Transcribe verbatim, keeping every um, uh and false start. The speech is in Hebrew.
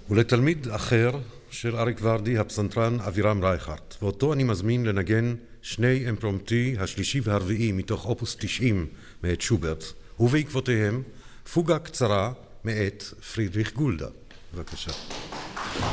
ולתלמיד אחר של אריק ורדי, הפסנתרן אבירם רייכרט, ואותו אני מזמין לנגן שני אימפרומטי, השלישי והרביעי מתוך אופוס תשעים מאת שוברט, ובעקבותיהם פוגה קצרה מאת פרידריך גולדה. בבקשה.